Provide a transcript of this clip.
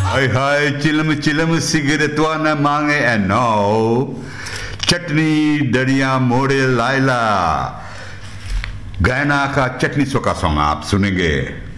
हाय हाय चिलम चिलम सिगरेट वाना मांगे एनो चटनी दरिया मोड़े लायला गायना का चटनी सो का सॉन्ग आप सुनेंगे